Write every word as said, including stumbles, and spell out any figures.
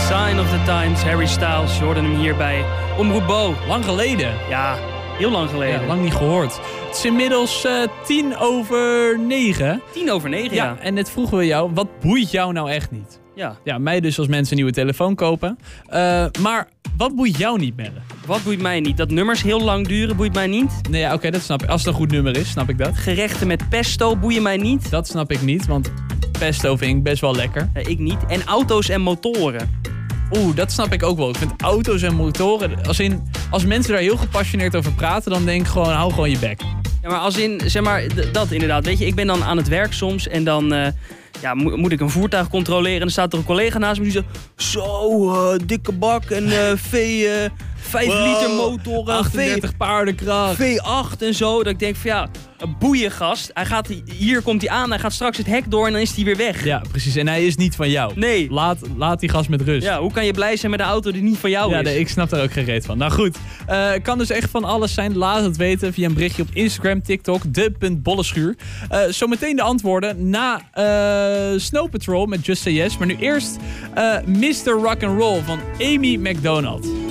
Sign of the Times, Harry Styles. Je hoorde hem hier bij Omroep Bo. Lang geleden. Ja, heel lang geleden. Ja, lang niet gehoord. Het is inmiddels uh, tien over negen. Tien over negen, ja. Ja, en net vroegen we jou, wat boeit jou nou echt niet? Ja. Ja, mij dus als mensen een nieuwe telefoon kopen. Uh, maar wat boeit jou niet, Melle? Wat boeit mij niet? Dat nummers heel lang duren boeit mij niet. Nee, ja, oké, okay, dat snap ik. Als het een goed nummer is, snap ik dat. Gerechten met pesto boeien mij niet. Dat snap ik niet, want pesto vind ik best wel lekker. Ja, ik niet. En auto's en motoren. Oeh, dat snap ik ook wel. Ik vind auto's en motoren... Als, in, als mensen daar heel gepassioneerd over praten, dan denk ik gewoon, hou gewoon je bek. Ja, maar als in, zeg maar, d- dat inderdaad. Weet je, ik ben dan aan het werk soms en dan... Uh, Ja, mo- moet ik een voertuig controleren en dan staat er een collega naast me die zegt... Zo, uh, dikke bak en uh, V, uh, vijf wow, liter motor, achtendertig v, paardenkracht. V acht en zo. Dat ik denk van ja, boeien gast. Hij gaat, hier komt hij aan, hij gaat straks het hek door en dan is hij weer weg. Ja, precies. En hij is niet van jou. Nee. Laat, laat die gast met rust. Ja, hoe kan je blij zijn met een auto die niet van jou ja, is? Nee, ik snap daar ook geen reet van. Nou goed, uh, kan dus echt van alles zijn. Laat het weten via een berichtje op Instagram, TikTok, de.bollenschuur. Uh, zometeen de antwoorden na uh, Snow Patrol met Just Say Yes. Maar nu eerst uh, mister Rock'n'Roll van Amy McDonald.